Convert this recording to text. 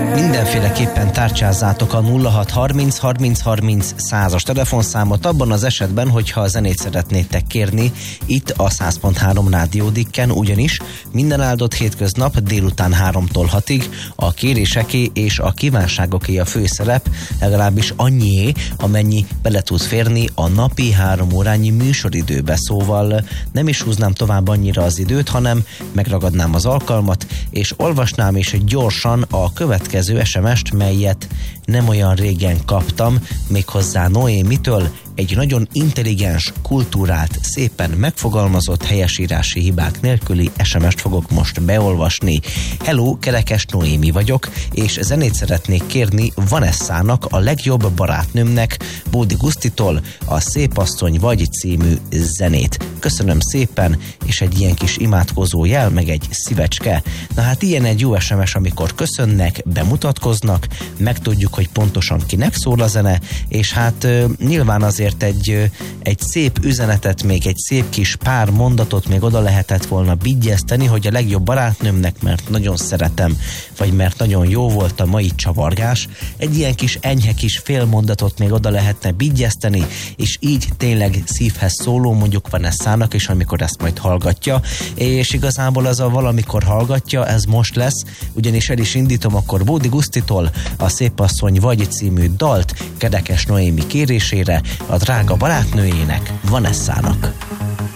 Mindenféleképpen tárcsázzátok a 0630 30 30 100-as telefonszámot abban az esetben, hogyha a zenét szeretnétek kérni itt a 100.3 Rádió Dikken, ugyanis minden áldott hétköznap délután 3-tól 6-ig a kéréseké és a kívánságoké a főszerep, legalábbis annyié, amennyi bele tud férni a napi 3 órányi műsoridőbe, szóval nem is húznám tovább annyira az időt, hanem megragadnám az alkalmat, és olvasnám is gyorsan a következő SMS-t, melyet nem olyan régen kaptam, méghozzá Noémitől, egy nagyon intelligens, kultúrált, szépen megfogalmazott helyesírási hibák nélküli SMS-t fogok most beolvasni. Hello, Kerekes Noémi vagyok, és zenét szeretnék kérni Vanessának, a legjobb barátnőmnek, Bódi Gusztitól a Szép asszony vagy című zenét. Köszönöm szépen, és egy ilyen kis imádkozó jel, meg egy szívecske. Na hát ilyen egy jó SMS, amikor köszönnek, bemutatkoznak, megtudjuk, hogy pontosan kinek szól a zene, és hát nyilván azért egy szép üzenetet, még egy szép kis pár mondatot még oda lehetett volna bigyezteni, hogy a legjobb barátnőmnek, mert nagyon szeretem, vagy mert nagyon jó volt a mai csavargás. Egy ilyen kis enyhe kis félmondatot még oda lehetne bigyezteni, és így tényleg szívhez szóló, mondjuk Vanessának, és amikor ezt majd hallgatja, és igazából az a valamikor hallgatja, ez most lesz, ugyanis el is indítom akkor Bódi Gusztitól a Szép asszony vagy című dalt Kerekes Noémi kérésére, a drága barátnőjének, Vanessának.